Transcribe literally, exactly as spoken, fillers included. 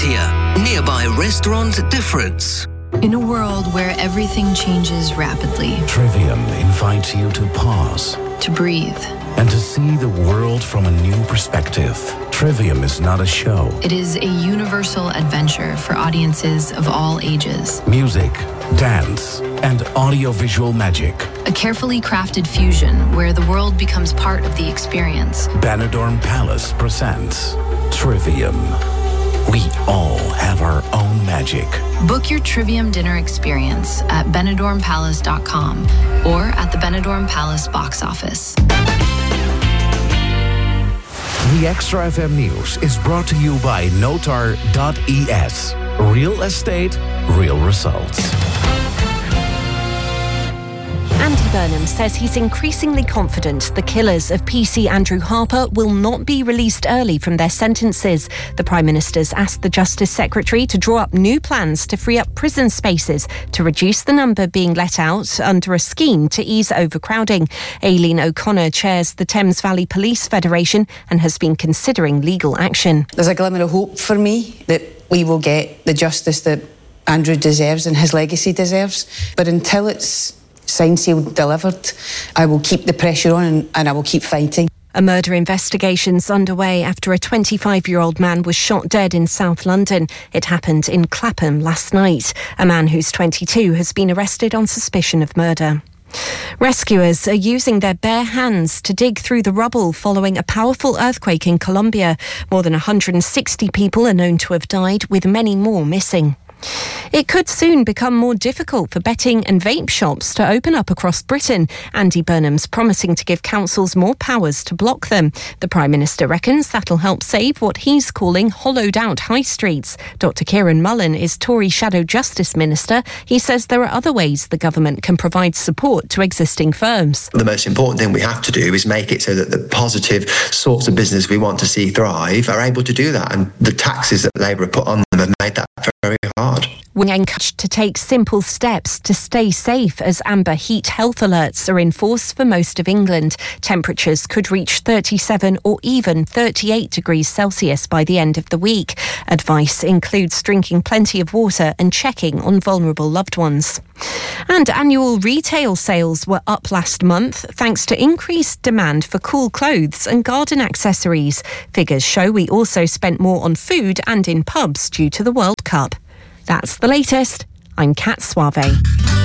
Ventia, nearby restaurant Difference. In a world where everything changes rapidly, Trivium invites you to pause, to breathe, and to see the world from a new perspective. Trivium is not a show. It is a universal adventure for audiences of all ages. Music, dance, and audiovisual magic. A carefully crafted fusion where the world becomes part of the experience. Benidorm Palace presents Trivium. We all have our own magic. Book your Trivium dinner experience at benidorm palace dot com or at the Benidorm Palace box office. The Extra F M News is brought to you by Notar dot E S. Real estate, real results. Andy Burnham says he's increasingly confident the killers of P C Andrew Harper will not be released early from their sentences. The Prime Minister's asked the Justice Secretary to draw up new plans to free up prison spaces to reduce the number being let out under a scheme to ease overcrowding. Aileen O'Connor chairs the Thames Valley Police Federation and has been considering legal action. There's a glimmer of hope for me that we will get the justice that Andrew deserves and his legacy deserves. But until it's signed, sealed, delivered, I will keep the pressure on and, and I will keep fighting. A murder investigation's underway after a twenty-five-year-old man was shot dead in South London. It happened in Clapham last night. A man who's twenty-two has been arrested on suspicion of murder. Rescuers are using their bare hands to dig through the rubble following a powerful earthquake in Colombia. More than one hundred sixty people are known to have died, with many more missing. It could soon become more difficult for betting and vape shops to open up across Britain. Andy Burnham's promising to give councils more powers to block them. The Prime Minister reckons that'll help save what he's calling hollowed-out high streets. Doctor Kieran Mullen is Tory Shadow Justice Minister. He says there are other ways the government can provide support to existing firms. The most important thing we have to do is make it so that the positive sorts of business we want to see thrive are able to do that. And the taxes that Labour have put on them have made that very hard. We're encouraged to take simple steps to stay safe as amber heat health alerts are in force for most of England. Temperatures could reach thirty-seven or even thirty-eight degrees Celsius by the end of the week. Advice includes drinking plenty of water and checking on vulnerable loved ones. And annual retail sales were up last month thanks to increased demand for cool clothes and garden accessories. Figures show we also spent more on food and in pubs due to the World Cup. That's the latest. I'm Kat Suave.